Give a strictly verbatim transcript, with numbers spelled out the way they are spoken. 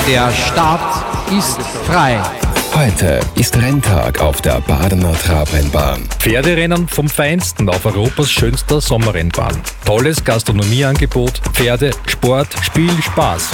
Der Start ist frei. Heute ist Renntag auf der Badener Trabrennbahn. Pferderennen vom Feinsten auf Europas schönster Sommerrennbahn. Tolles Gastronomieangebot, Pferde, Sport, Spiel, Spaß.